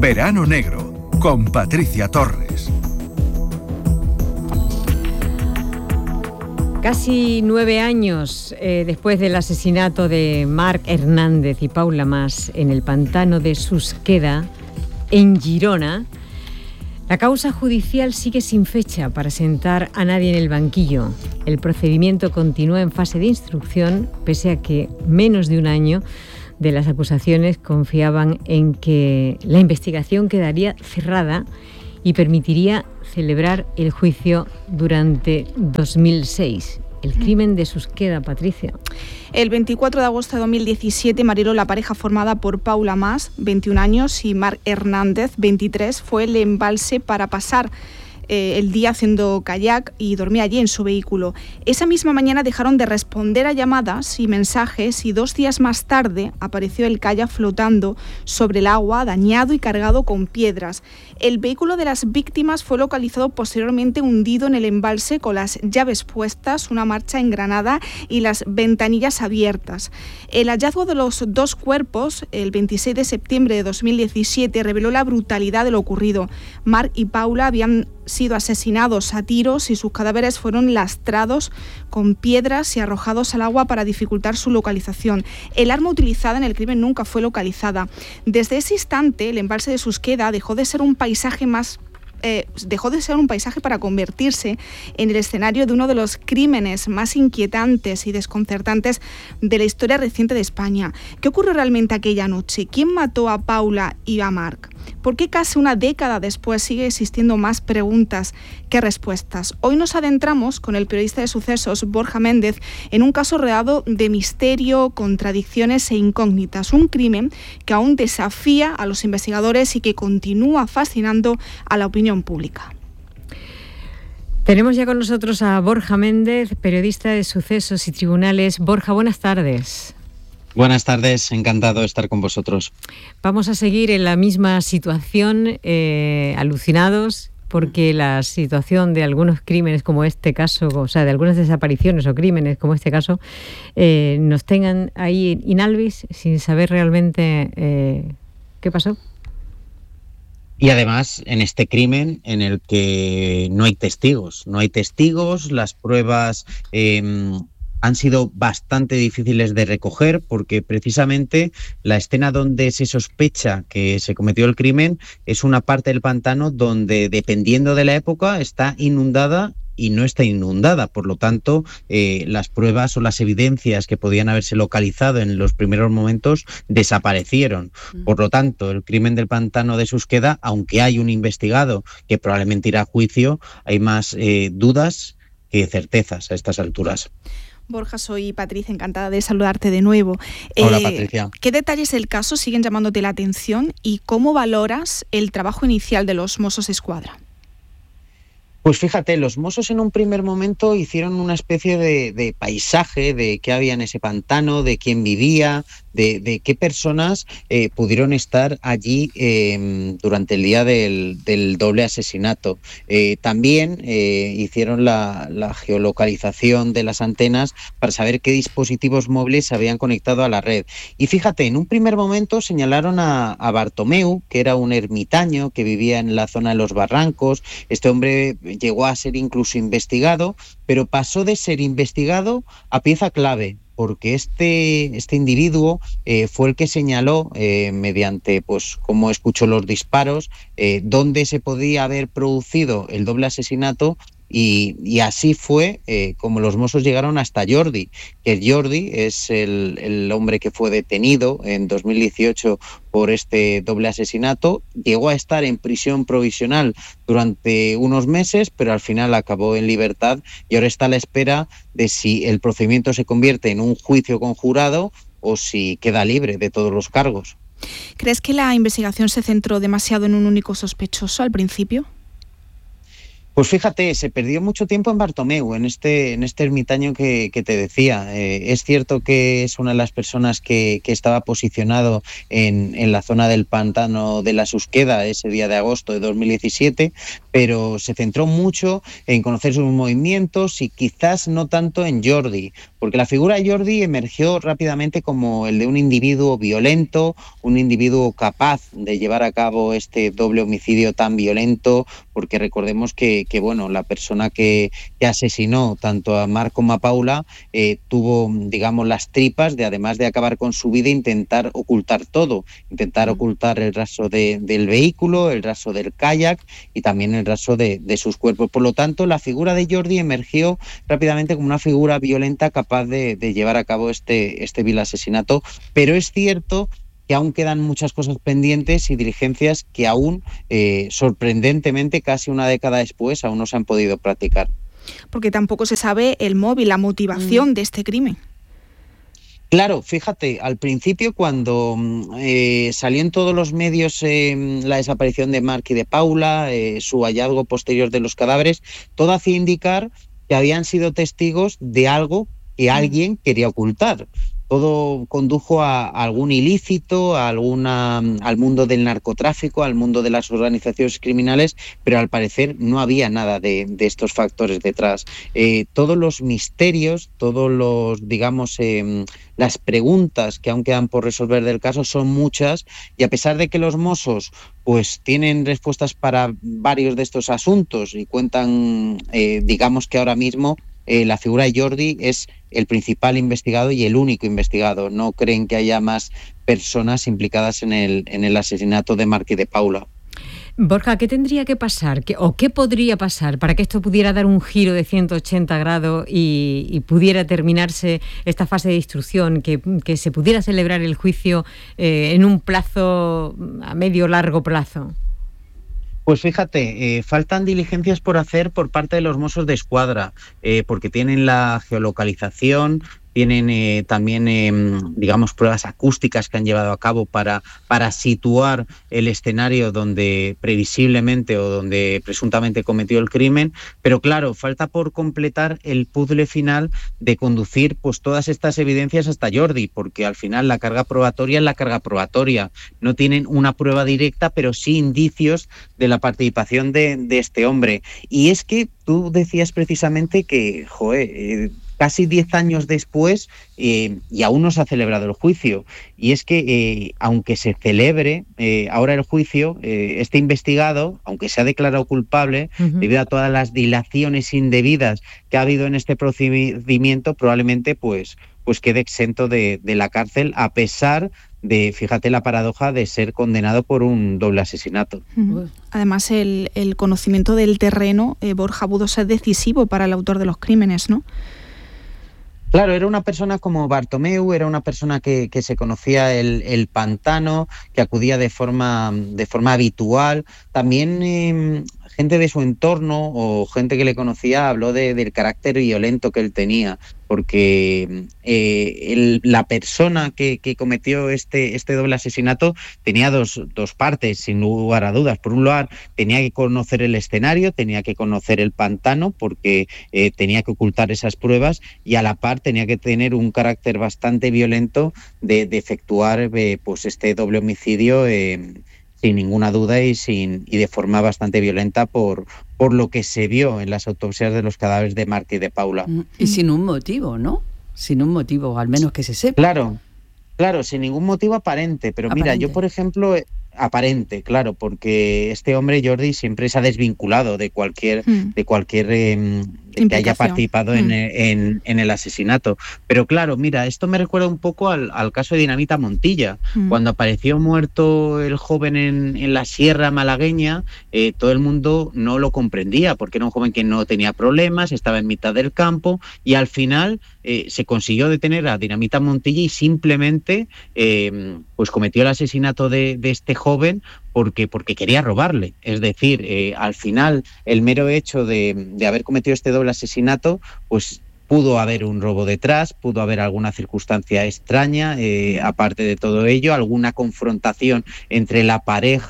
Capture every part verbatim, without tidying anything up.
Verano Negro, con Patricia Torres. Casi nueve años eh, después del asesinato de Marc Hernández y Paula Mas en el pantano de Susqueda, en Girona, la causa judicial sigue sin fecha para sentar a nadie en el banquillo. El procedimiento continúa en fase de instrucción, pese a que menos de un año de las acusaciones confiaban en que la investigación quedaría cerrada y permitiría celebrar el juicio durante dos mil seis. El crimen de Susqueda, Patricia. El veinticuatro de agosto de dos mil diecisiete, Marilo, la pareja formada por Paula Mas, veintiún años, y Marc Hernández, veintitrés, fue el embalse para pasar eh, el día haciendo kayak y dormía allí en su vehículo. Esa misma mañana dejaron de responder a llamadas y mensajes y dos días más tarde apareció el kayak flotando sobre el agua, dañado y cargado con piedras. El vehículo de las víctimas fue localizado posteriormente hundido en el embalse con las llaves puestas, una marcha engranada y las ventanillas abiertas. El hallazgo de los dos cuerpos, el veintiséis de septiembre de dos mil diecisiete, reveló la brutalidad de lo ocurrido. Marc y Paula habían sido asesinados a tiros y sus cadáveres fueron lastrados con piedras y arrojados al agua para dificultar su localización. El arma utilizada en el crimen nunca fue localizada. Desde ese instante, el embalse de Susqueda dejó de ser un paisaje más Eh, dejó de ser un paisaje para convertirse en el escenario de uno de los crímenes más inquietantes y desconcertantes de la historia reciente de España. ¿Qué ocurrió realmente aquella noche? ¿Quién mató a Paula y a Marc? ¿Por qué casi una década después sigue existiendo más preguntas que respuestas? Hoy nos adentramos con el periodista de sucesos Borja Méndez en un caso rodeado de misterio, contradicciones e incógnitas. Un crimen que aún desafía a los investigadores y que continúa fascinando a la opinión pública. Tenemos ya con nosotros a Borja Méndez, periodista de sucesos y tribunales. Borja, buenas tardes. Buenas tardes, encantado de estar con vosotros. Vamos a seguir en la misma situación, eh, alucinados, porque la situación de algunos crímenes como este caso, o sea, de algunas desapariciones o crímenes como este caso, eh, nos tengan ahí in albis sin saber realmente eh, qué pasó. Y además, en este crimen en el que no hay testigos, no hay testigos, las pruebas eh, han sido bastante difíciles de recoger porque precisamente la escena donde se sospecha que se cometió el crimen es una parte del pantano donde, dependiendo de la época, está inundada y no está inundada. Por lo tanto, eh, las pruebas o las evidencias que podían haberse localizado en los primeros momentos desaparecieron. Por lo tanto, el crimen del pantano de Susqueda, aunque hay un investigado que probablemente irá a juicio, hay más eh, dudas que certezas a estas alturas. Borja, soy Patricia, encantada de saludarte de nuevo. Hola, eh, Patricia. ¿Qué detalles del caso siguen llamándote la atención y cómo valoras el trabajo inicial de los Mossos d'Esquadra? Pues fíjate, los Mossos en un primer momento hicieron una especie de, de paisaje de qué había en ese pantano, de quién vivía, de, de qué personas eh, pudieron estar allí eh, durante el día del, del doble asesinato. Eh, también eh, hicieron la, la geolocalización de las antenas para saber qué dispositivos móviles se habían conectado a la red. Y fíjate, en un primer momento señalaron a, a Bartomeu, que era un ermitaño que vivía en la zona de los barrancos. Este hombre llegó a ser incluso investigado, pero pasó de ser investigado a pieza clave, porque este, este individuo eh, fue el que señaló, eh, mediante pues cómo escuchó los disparos, eh, dónde se podía haber producido el doble asesinato. Y, y así fue eh, como los Mossos llegaron hasta Jordi, que Jordi es el, el hombre que fue detenido en dos mil dieciocho por este doble asesinato. Llegó a estar en prisión provisional durante unos meses, pero al final acabó en libertad y ahora está a la espera de si el procedimiento se convierte en un juicio conjurado o si queda libre de todos los cargos. ¿Crees que la investigación se centró demasiado en un único sospechoso al principio? Pues fíjate, se perdió mucho tiempo en Bartomeu, en este, en este ermitaño que, que te decía. Eh, es cierto que es una de las personas que, que estaba posicionado en, en la zona del pantano de la Susqueda ese día de agosto de dos mil diecisiete, pero se centró mucho en conocer sus movimientos y quizás no tanto en Jordi, porque la figura de Jordi emergió rápidamente como el de un individuo violento, un individuo capaz de llevar a cabo este doble homicidio tan violento, porque recordemos que, que bueno, la persona que, que asesinó tanto a Marc como a Paula eh, tuvo, digamos, las tripas de, además de acabar con su vida, intentar ocultar todo, intentar mm. ocultar el rastro de, del vehículo, el rastro del kayak y también el rastro de, de sus cuerpos. Por lo tanto, la figura de Jordi emergió rápidamente como una figura violenta capaz de, de llevar a cabo este, este vil asesinato, pero es cierto que aún quedan muchas cosas pendientes y diligencias que aún, eh, sorprendentemente, casi una década después, aún no se han podido practicar. Porque tampoco se sabe el móvil, la motivación mm. de este crimen. Claro, fíjate, al principio cuando eh, salió en todos los medios eh, la desaparición de Marc y de Paula, eh, su hallazgo posterior de los cadáveres, todo hacía indicar que habían sido testigos de algo que alguien quería ocultar. Todo condujo a algún ilícito, a alguna, al mundo del narcotráfico, al mundo de las organizaciones criminales, pero al parecer no había nada de, de estos factores detrás. Eh, todos los misterios, todos los, digamos, eh, las preguntas que aún quedan por resolver del caso son muchas, y a pesar de que los Mossos pues tienen respuestas para varios de estos asuntos y cuentan, eh, digamos que ahora mismo Eh, la figura de Jordi es el principal investigado y el único investigado. No creen que haya más personas implicadas en el, en el asesinato de Marc y de Paula. Borja, ¿qué tendría que pasar ¿Qué, o qué podría pasar para que esto pudiera dar un giro de ciento ochenta grados y, y pudiera terminarse esta fase de instrucción, que, que se pudiera celebrar el juicio eh, en un plazo a medio largo plazo? Pues fíjate, eh, faltan diligencias por hacer por parte de los Mossos de Escuadra, eh, porque tienen la geolocalización, tienen eh, también, eh, digamos, pruebas acústicas que han llevado a cabo para, para situar el escenario donde previsiblemente o donde presuntamente cometió el crimen, pero claro, falta por completar el puzzle final de conducir pues todas estas evidencias hasta Jordi, porque al final la carga probatoria es la carga probatoria. No tienen una prueba directa, pero sí indicios de la participación de, de este hombre. Y es que tú decías precisamente que, joder, eh, casi diez años después eh, y aún no se ha celebrado el juicio. Y es que, eh, aunque se celebre eh, ahora el juicio, eh, este investigado, aunque se ha declarado culpable, uh-huh. debido a todas las dilaciones indebidas que ha habido en este procedimiento, probablemente pues, pues quede exento de, de la cárcel, a pesar de, fíjate la paradoja, de ser condenado por un doble asesinato. Uh-huh. Además, el, el conocimiento del terreno, eh, Borja, pudo ser decisivo para el autor de los crímenes, ¿no? Claro, era una persona como Bartomeu, era una persona que, que se conocía el, el pantano, que acudía de forma, de forma habitual. También eh, gente de su entorno o gente que le conocía habló de, del carácter violento que él tenía, porque eh, el, la persona que, que cometió este, este doble asesinato tenía dos, dos partes, sin lugar a dudas. Por un lado, tenía que conocer el escenario, tenía que conocer el pantano, porque eh, tenía que ocultar esas pruebas, y a la par tenía que tener un carácter bastante violento de, de efectuar eh, pues este doble homicidio eh, sin ninguna duda y sin y de forma bastante violenta por, por lo que se vio en las autopsias de los cadáveres de Marc y de Paula. Y sin un motivo, ¿no? Sin un motivo, al menos que se sepa. Claro, claro, sin ningún motivo aparente. Pero aparente. Mira, yo por ejemplo... Aparente, claro, porque este hombre, Jordi, siempre se ha desvinculado de cualquier mm. de cualquier eh, de que haya participado mm. en, en, en el asesinato. Pero claro, mira, esto me recuerda un poco al, al caso de Dinamita Montilla. Mm. Cuando apareció muerto el joven en, en la sierra malagueña, eh, todo el mundo no lo comprendía, porque era un joven que no tenía problemas, estaba en mitad del campo, y al final eh, se consiguió detener a Dinamita Montilla y simplemente eh, pues cometió el asesinato de, de este joven porque, porque quería robarle. Es decir, eh, al final el mero hecho de, de haber cometido este doble asesinato, pues pudo haber un robo detrás, pudo haber alguna circunstancia extraña, eh, aparte de todo ello, alguna confrontación entre la pareja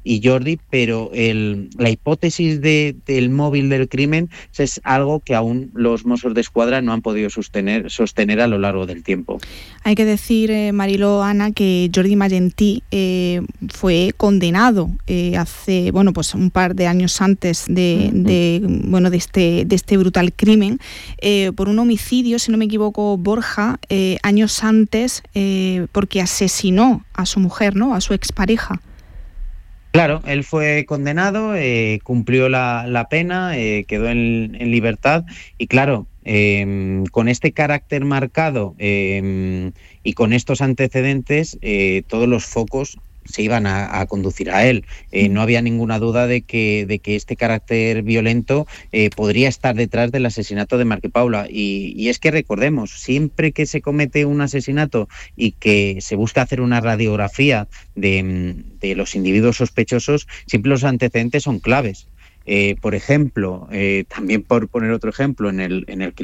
y Jordi, pero el, la hipótesis de, del móvil del crimen es algo que aún los Mossos de Escuadra no han podido sostener, sostener a lo largo del tiempo. Hay que decir, eh, Mariló, Ana, que Jordi Magentí eh, fue condenado eh, hace, bueno, pues un par de años antes de, de, bueno, de, este, de este brutal crimen eh, por un homicidio, si no me equivoco, Borja, eh, años antes, eh, porque asesinó a su mujer, ¿no? A su expareja. Claro, él fue condenado, eh, cumplió la, la pena, eh, quedó en, en libertad y claro, eh, con este carácter marcado eh, y con estos antecedentes, eh, todos los focos se iban a, a conducir a él. Eh, no había ninguna duda de que, de que este carácter violento eh, podría estar detrás del asesinato de Marc y Paula. Y, y es que recordemos, siempre que se comete un asesinato y que se busca hacer una radiografía de, de los individuos sospechosos, siempre los antecedentes son claves. Eh, por ejemplo, eh, también por poner otro ejemplo, en el, en el